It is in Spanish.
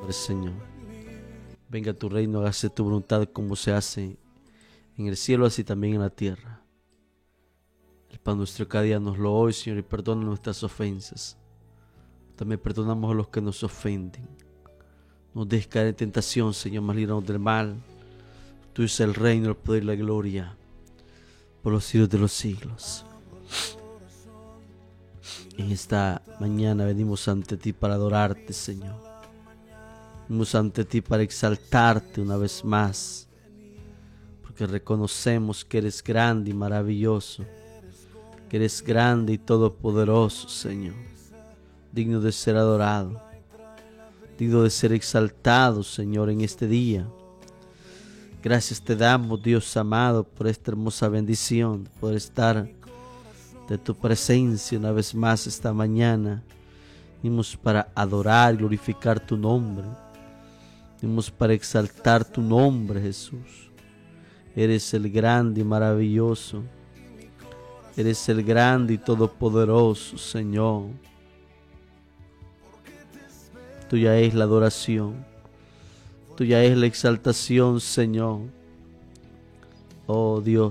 Señor. Venga tu reino, hágase tu voluntad como se hace en el cielo, así también en la tierra. El pan nuestro cada día nos lo hoy, Señor, y perdona nuestras ofensas. También perdonamos a los que nos ofenden. No dejes caer en tentación, Señor, mas líbranos del mal. Tuyo es el reino, el poder y la gloria, por los siglos de los siglos. En esta mañana venimos ante ti para adorarte, Señor. Venimos ante ti para exaltarte una vez más, porque reconocemos que eres grande y maravilloso, que eres grande y todopoderoso, Señor, digno de ser adorado, digno de ser exaltado, Señor, en este día. Gracias te damos, Dios amado, por esta hermosa bendición, por estar de tu presencia una vez más esta mañana. Venimos para adorar y glorificar tu nombre. Venimos para exaltar tu nombre, Jesús. Eres el grande y maravilloso. Eres el grande y todopoderoso, Señor. Tuya es la adoración. Tuya es la exaltación, Señor. Oh Dios.